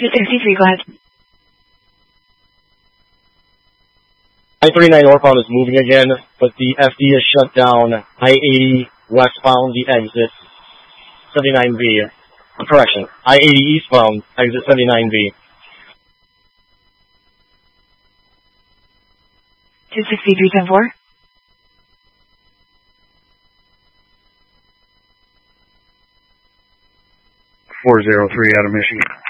263, go ahead. I-39 northbound is moving again, but the FD is shut down. I-80 westbound, the exit 79B. Correction, I-80 eastbound, exit 79B. 263-10-4. 403 out of Michigan.